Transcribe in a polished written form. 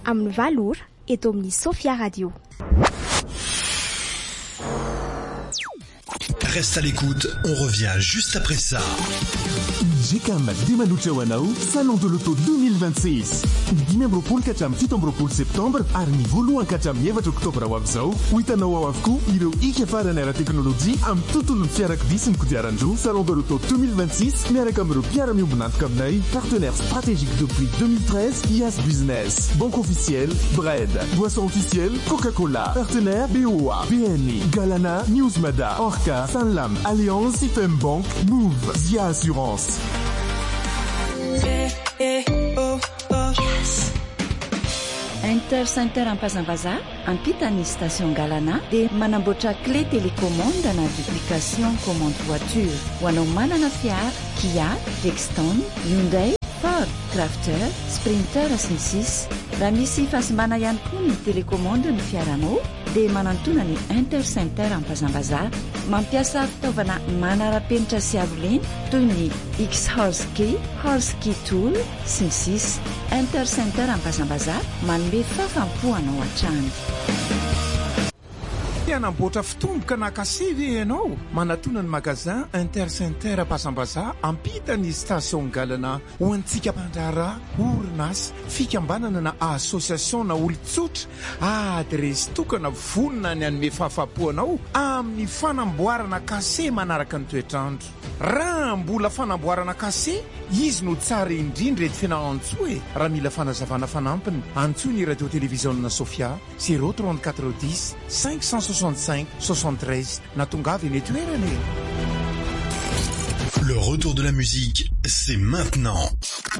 amin'ny valora eto amin'ny Sophia Radio. Reste à l'écoute, on revient juste après ça. Jikam Dimanoutcha Wanao, Salon de l'Auto 2026. Dimembropol Kacham Fitombropol septembre, Arni Voulou Kacham Yevat octobre Wabzao, Witano Wavku, Iro Ikefaranera Technologie, Am Tutul Fiarak Dissen Kudiaranjou, Salon de l'Auto 2026, Miarakamro Piaramiu Bnat Kamnei, partenaire stratégique depuis 2013, IAS Business, Banque officielle, Bread, Boisson officielle, Coca-Cola, partenaire BOA, BNI, Galana, Newsmada, Orca, Sanlam, Alliance, IFM Bank, Move, Zia Assurance. Intercenter Ampazambaza, ampitany station Galana, dia manamboatra clé télécommande na duplication commande voiture. Ho anao manana fiara, Kia, Dexton, Hyundai, Ford, Crafter, Sprinter sy ny sisa. Raha misy fahasimana ihany koa ny télécommande ny fiaranao, dia manantona ny Intercenter Ampazambaza, mampiasa fitaovana manara-penitra sy aroleny toy ny X-Horse Key, Horse Key Tool sy ny sisa. Intercenter Ampazambaza manome fafampoanao hatrany. Anamboatra fitomboka nakasivy ianao manatona ny magazin Intercenter Ampazambaza ampitany station Galana ho antsika mpandrara orinasa fikambanana na association na olon-tsotra adresy tokana vonona ny anome fahafapoanao amin'ny fanamboarana kase manaraka ny toetrandro. Raha mbola fanamboarana kase izy no tsara indrindra ety fianao-antsoa e. Raha mila fanazavana fanampiny antsoa ny radio télévision na Sophia 034 10 565 73 natongavy ny toerana. Le retour de la musique, c'est maintenant.